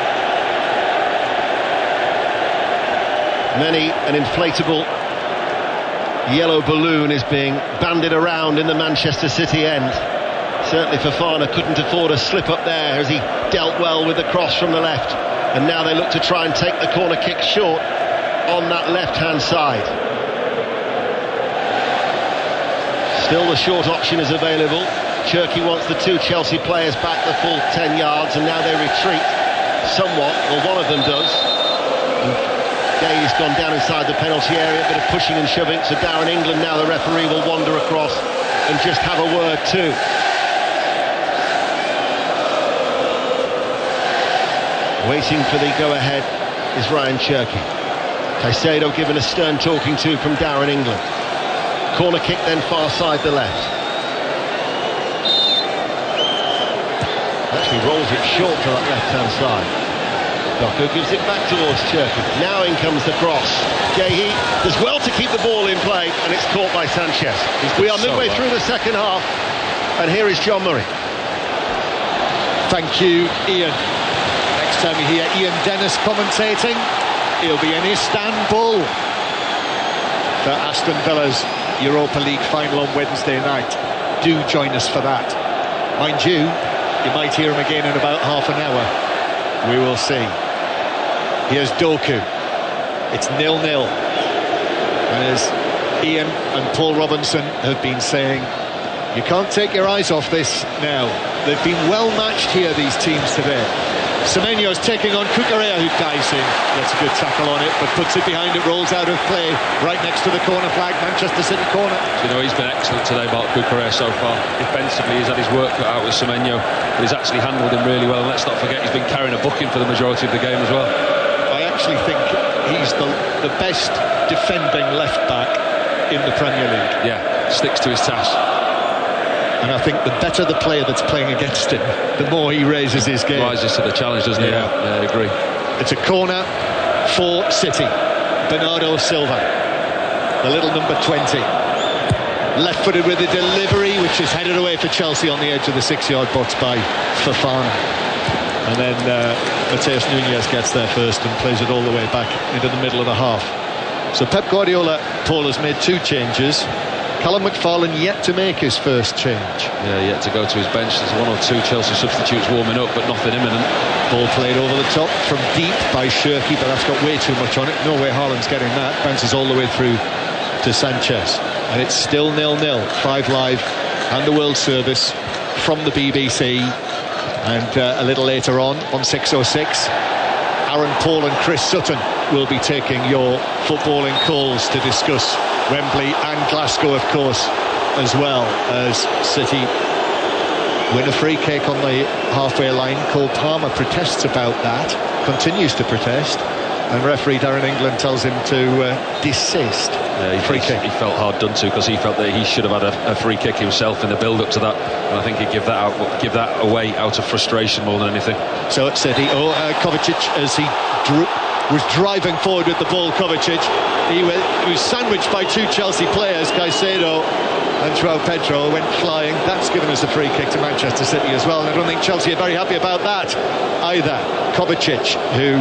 Many an inflatable yellow balloon is being banded around in the Manchester City end. Certainly Fofana couldn't afford a slip up there as he dealt well with the cross from the left. And now they look to try and take the corner kick short on that left-hand side. Still the short option is available. Cherki wants the two Chelsea players back the full 10 yards, and now they retreat somewhat. Well, one of them does. Gay's gone down inside the penalty area, a bit of pushing and shoving, so Darren England, now the referee, will wander across and just have a word too. Waiting for the go-ahead is Ryan Cherki. Caicedo given a stern talking to from Darren England. Corner kick then far side the left. Actually rolls it short to that left-hand side. Doku gives it back towards Cherki. Now in comes the cross. Guehi does well to keep the ball in play, and it's caught by Sanchez. We are midway through the second half, and here is John Murray. Thank you, Ian. Next time you hear Ian Dennis commentating, he'll be in Istanbul for Aston Villa's Europa League final on Wednesday night. Do join us for that. Mind you, you might hear him again in about half an hour. We will see. Here's Doku. It's 0-0. And as Ian and Paul Robinson have been saying, you can't take your eyes off this now. They've been well matched here, these teams today. Semenyo's taking on Cucurella, who dives in, gets a good tackle on it, but puts it behind it, rolls out of play, right next to the corner flag, Manchester City corner. You know, he's been excellent today, Marc Cucurella, so far. Defensively, he's had his work cut out with Semenyo, but he's actually handled him really well, and let's not forget he's been carrying a booking for the majority of the game as well. I actually think he's the best defending left-back in the Premier League. Yeah, sticks to his task. And I think the better the player that's playing against him, the more he raises his game. Rises to the challenge, doesn't he? Yeah, I agree. It's a corner for City. Bernardo Silva, the little number 20. Left-footed with a delivery, which is headed away for Chelsea on the edge of the 6-yard box by Fofana. And then Mateus Nunes gets there first and plays it all the way back into the middle of the half. So Pep Guardiola, Paul, has made 2 changes. Callum McFarlane yet to make his first change. Yeah, yet to go to his bench. There's 1 or 2 Chelsea substitutes warming up, but nothing imminent. Ball played over the top from deep by Cherki, but that's got way too much on it. No way Haaland's getting that. Bounces all the way through to Sanchez. And it's still 0-0. 5 Live and the World Service from the BBC. And a little later on 6:06, Aaron Paul and Chris Sutton will be taking your footballing calls to discuss Wembley and Glasgow, of course, as well, as City win a free kick on the halfway line. Cole Palmer protests about that, continues to protest. And referee Darren England tells him to desist. Free kick. He felt hard done to, because he felt that he should have had a free kick himself in the build-up to that, and I think he'd give that away out of frustration more than anything. So it said Kovacic, as he was driving forward with the ball, Kovacic, he was sandwiched by two Chelsea players, Caicedo and João Pedro, went flying. That's given us a free kick to Manchester City as well, and I don't think Chelsea are very happy about that either. Kovacic, who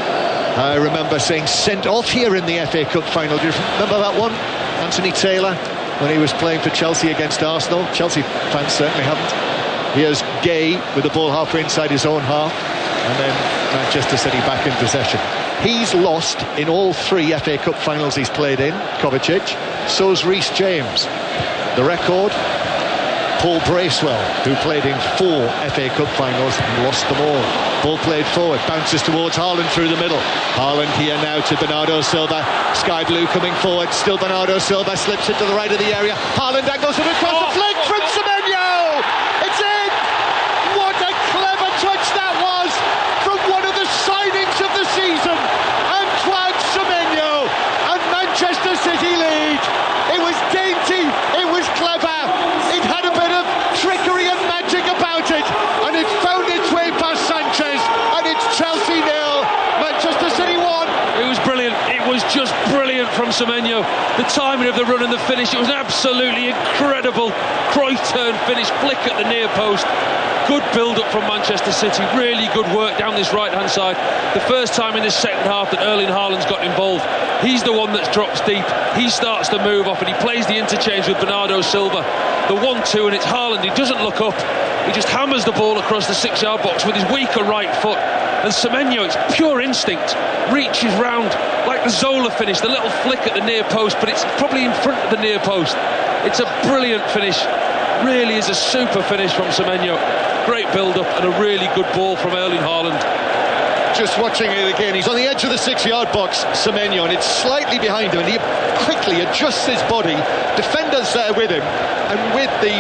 I remember seeing sent off here in the FA Cup final. Do you remember that one? Anthony Taylor, when he was playing for Chelsea against Arsenal. Chelsea fans certainly haven't. Here's Gay with the ball halfway inside his own half, and then Manchester City back in possession. He's lost in all 3 FA Cup finals he's played in, Kovacic. So's Reece James. The record, Paul Bracewell, who played in 4 FA Cup finals and lost them all. Ball played forward, bounces towards Haaland through the middle. Haaland here now to Bernardo Silva. Sky Blue coming forward, still Bernardo Silva, slips into the right of the area. Haaland angles it across, the flick from Semenyo! It's in! What a clever touch that was from one of the signings of the season, Antoine Semenyo, and Manchester City lead. It was dainty, it was clever, it had a bit of trickery and magic about it, and it found its way past Sanchez, and it's Chelsea 0, Manchester City 1. It was brilliant. It was just brilliant from Semenyo. The timing of the run and the finish, it was an absolutely incredible Cruyff turn finish, flick at the near post. Good build-up from Manchester City, really good work down this right-hand side. The first time in this second half that Erling Haaland's got involved, he's the one that drops deep. He starts to move off and he plays the interchange with Bernardo Silva. The 1-2, and it's Haaland. He doesn't look up. He just hammers the ball across the 6-yard box with his weaker right foot. And Semenyo, it's pure instinct, reaches round like the Zola finish, the little flick at the near post, but it's probably in front of the near post. It's a brilliant finish. Really is a super finish from Semenyo. Great build-up and a really good ball from Erling Haaland. Just watching it again, he's on the edge of the 6-yard box, Semenyo, and it's slightly behind him, and he quickly adjusts his body. Defenders there with him, and with the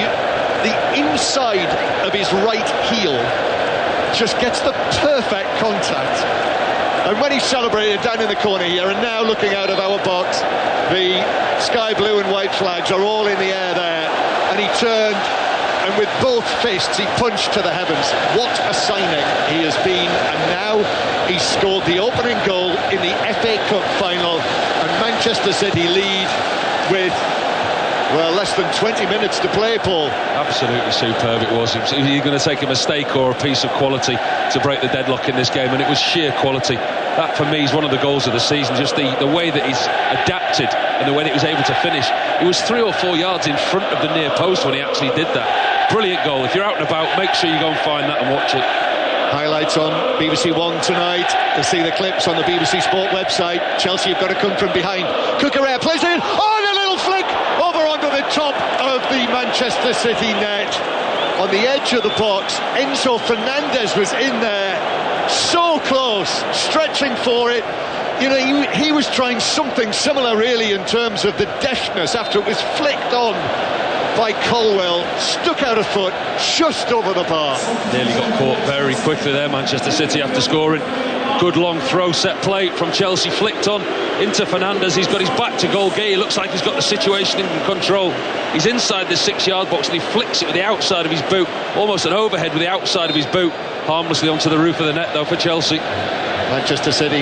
inside of his right heel, just gets the perfect contact. And when he celebrated down in the corner here, and now looking out of our box, the sky blue and white flags are all in the air there, and he turned, and with both fists he punched to the heavens. What a signing he has been, and now he's scored the opening goal in the FA Cup final, and Manchester City lead with, well, less than 20 minutes to play, Paul. Absolutely superb it was. You're going to take a mistake or a piece of quality to break the deadlock in this game, and it was sheer quality. That for me is one of the goals of the season, just the way that he's adapted and the way that he was able to finish. He was 3 or 4 yards in front of the near post when he actually did that. Brilliant goal. If you're out and about, make sure you go and find that and watch it. Highlights on BBC One tonight. You'll see the clips on the BBC Sport website. Chelsea have got to come from behind. Cucurella plays it in. Oh, and a little flick over onto the top of the Manchester City net. On the edge of the box, Enzo Fernandez was in there. So close, stretching for it. You know, he was trying something similar really in terms of the deftness after it was flicked on by Colwell, stuck out a foot just over the bar. Nearly got caught very quickly there, Manchester City, after scoring. Good long throw set play from Chelsea, flicked on into Fernandez. He's got his back to goal. Gay, looks like he's got the situation in control. He's inside the 6-yard box and he flicks it with the outside of his boot, almost an overhead with the outside of his boot, harmlessly onto the roof of the net though for Chelsea. Manchester City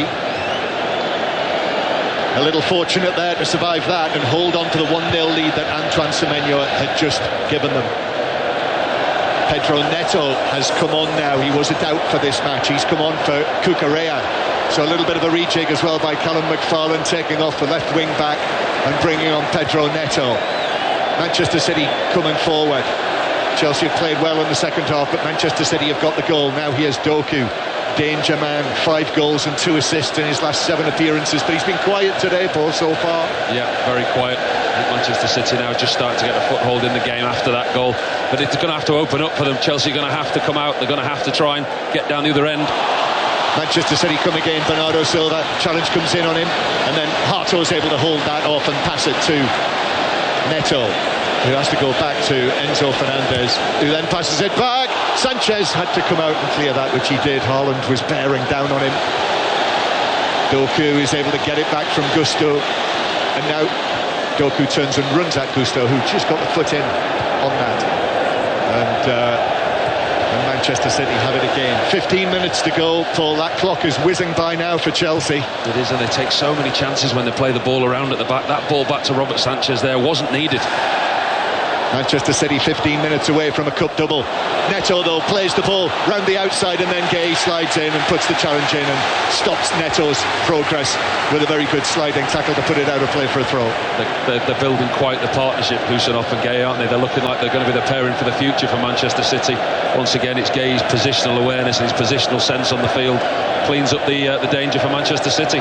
a little fortunate there to survive that and hold on to the 1-0 lead that Antoine Semenyo had just given them. Pedro Neto has come on now. He was a doubt for this match. He's come on for Cucurella. So a little bit of a rejig as well by Callum McFarlane, taking off the left wing back and bringing on Pedro Neto. Manchester City coming forward. Chelsea have played well in the second half, but Manchester City have got the goal. Now here's Doku, danger man, 5 goals and 2 assists in his last 7 appearances, but he's been quiet today, Paul, so far. Yeah, very quiet. Manchester City now just starting to get a foothold in the game after that goal, but it's going to have to open up for them. Chelsea are going to have to come out. They're going to have to try and get down the other end. Manchester City come again. Bernardo Silva, challenge comes in on him, and then Harto's able to hold that off and pass it to Neto, who has to go back to Enzo Fernandez, who then passes it back. Sanchez had to come out and clear that, which he did. Haaland was bearing down on him. Doku is able to get it back from Gusto, and now Doku turns and runs at Gusto, who just got the foot in on that, and Manchester City have it again. 15 minutes to go, Paul. That clock is whizzing by now for Chelsea. It is, and they take so many chances when they play the ball around at the back. That ball back to Robert Sanchez there wasn't needed. Manchester City 15 minutes away from a cup double. Neto, though, plays the ball round the outside, and then Gay slides in and puts the challenge in and stops Neto's progress with a very good sliding tackle to put it out of play for a throw. They're building quite the partnership, Husanov and Gay, aren't they? They're looking like they're going to be the pairing for the future for Manchester City. Once again, it's Gay's positional awareness and his positional sense on the field cleans up the danger for Manchester City.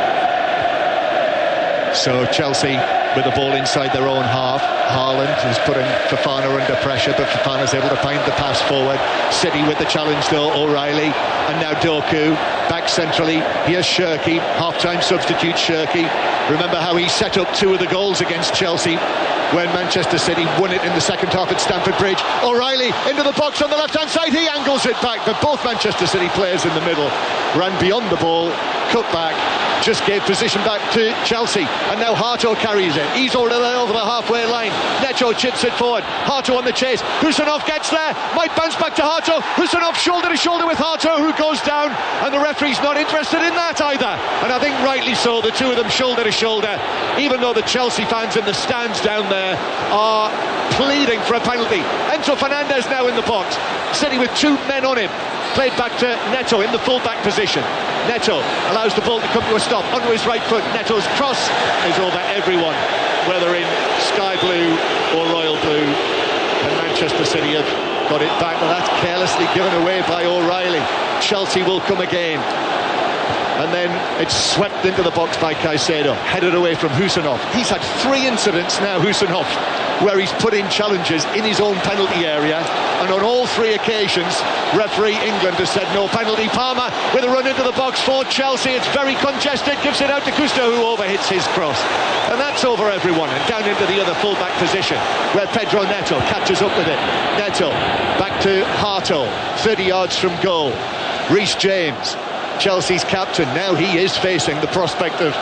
So Chelsea with the ball inside their own half. Haaland is putting Fofana under pressure, but Fofana's able to find the pass forward. City with the challenge though, O'Reilly, and now Doku back centrally. Here's Shirky, half-time substitute Shirky. Remember how he set up 2 of the goals against Chelsea when Manchester City won it in the second half at Stamford Bridge. O'Reilly into the box on the left-hand side, he angles it back, but both Manchester City players in the middle ran beyond the ball, cut back, just gave position back to Chelsea, and now Hato carries it. He's over the halfway line. Neto chips it forward. Hato on the chase. Husanov gets there, might bounce back to Hato. Husanov shoulder to shoulder with Hato, who goes down, and the referee's not interested in that either. And I think rightly so, the two of them shoulder to shoulder, even though the Chelsea fans in the stands down there are pleading for a penalty. Enzo Fernandez now in the box, City with 2 men on him. Played back to Neto in the full-back position. Neto allows the ball to come to a stop onto his right foot. Neto's cross is over everyone, whether in sky blue or royal blue, and Manchester City have got it back, but that's carelessly given away by O'Reilly. Chelsea will come again, and then it's swept into the box by Caicedo, headed away from Husanov. He's had 3 incidents now, Husanov, where he's put in challenges in his own penalty area, and on all 3 occasions referee England has said no penalty. Palmer with a run into the box for Chelsea. It's very congested, gives it out to Gusto, who overhits his cross, and that's over everyone and down into the other full-back position where Pedro Neto catches up with it. Neto back to Hato, 30 yards from goal. Reece James, Chelsea's captain, now he is facing the prospect of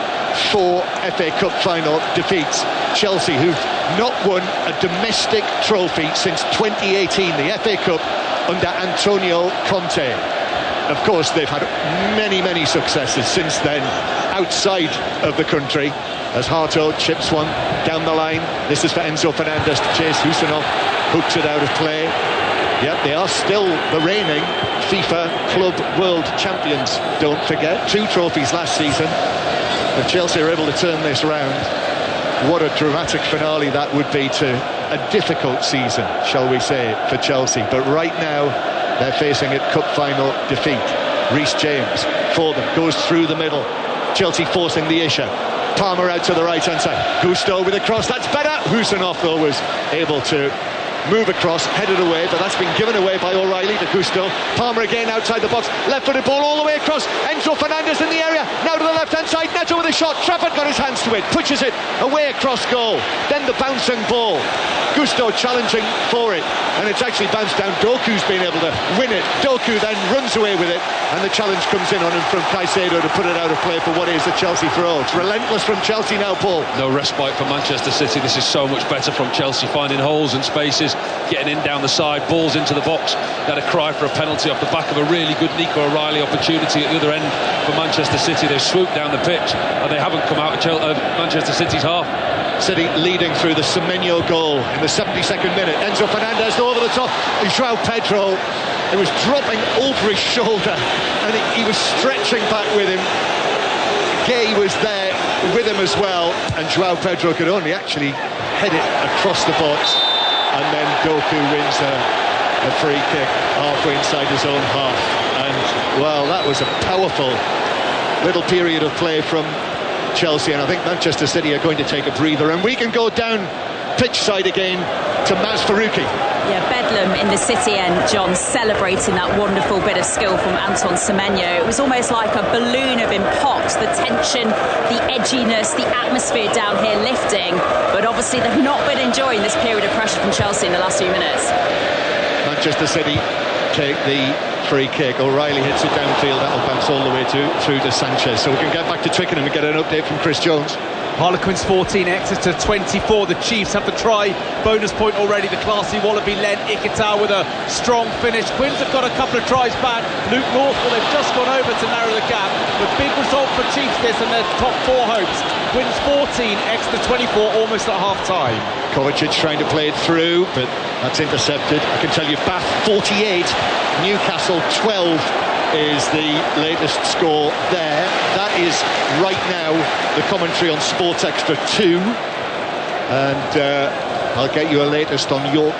4 FA Cup final defeats. Chelsea, who've not won a domestic trophy since 2018, the FA Cup under Antonio Conte. Of course, they've had many successes since then outside of the country, as Hato chips one down the line. This is for Enzo Fernandez to chase Husanov, hooks it out of play. Yep, they are still the reigning FIFA Club World Champions, don't forget. 2 trophies last season. If Chelsea are able to turn this round, what a dramatic finale that would be to a difficult season, shall we say, for Chelsea. But right now, they're facing a cup final defeat. Reece James for them, goes through the middle. Chelsea forcing the issue. Palmer out to the right-hand side. Gusto with a cross, that's better. Husanov, though, was able to move across, headed away, but that's been given away by O'Reilly to Gusto. Palmer again outside the box, left-footed ball all the way across. Enzo Fernandez in the area, now to the left-hand side. Neto with a shot, Trafford got his hands to it, pushes it away across goal. Then the bouncing ball, Gusto challenging for it, and it's actually bounced down. Doku's been able to win it. Doku then runs away with it, and the challenge comes in on him from Caicedo to put it out of play for what is a Chelsea throw. It's relentless from Chelsea now, Paul. No respite for Manchester City. This is so much better from Chelsea, finding holes and spaces, getting in down the side, balls into the box. They had a cry for a penalty off the back of a really good Nico O'Reilly opportunity at the other end for Manchester City. They've swooped down the pitch, and they haven't come out of Manchester City's half. City leading through the Semenyo goal in the 72nd minute. Enzo Fernandez over the top. João Pedro, it was dropping over his shoulder, and he was stretching back with him. Gay was there with him as well, and João Pedro could only actually head it across the box, and then Doku wins a free kick halfway inside his own half. And well, that was a powerful little period of play from Chelsea, and I think Manchester City are going to take a breather, and we can go down pitch side again to Maz Faruqi. Yeah, Bedlam in the City end, John, celebrating that wonderful bit of skill from Anton Semenyo. It was almost like a balloon had been popped, the tension, the edginess, the atmosphere down here lifting, but obviously they've not been enjoying this period of pressure from Chelsea in the last few minutes. Manchester City take the free kick. O'Reilly hits it downfield, that'll bounce all the way through to Sanchez. So we can get back to Twickenham and get an update from Chris Jones. Harlequins 14, Exeter 24. The Chiefs have the try bonus point already. The classy Wallaby led Ikitau with a strong finish. Quins have got a couple of tries back. Luke North, well, they've just gone over to narrow the gap. But big result for Chiefs this and their top 4 hopes. Quins 14, Exeter 24, almost at half time. Kovacic trying to play it through, but that's intercepted. I can tell you Bath 48, Newcastle 12 is the latest score there. That is right now the commentary on Sports Extra 2, and I'll get you a latest on York